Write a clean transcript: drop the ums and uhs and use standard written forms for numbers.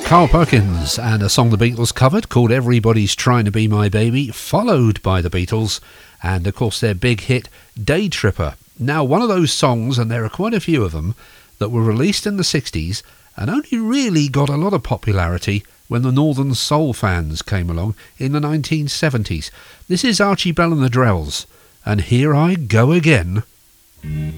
Carl Perkins and a song the Beatles covered called Everybody's Trying to Be My Baby, followed by the Beatles and of course their big hit Day Tripper. Now, one of those songs, and there are quite a few of them, that were released in the 60s and only really got a lot of popularity when the Northern Soul fans came along in the 1970s. This is Archie Bell and the Drells, and Here I Go Again.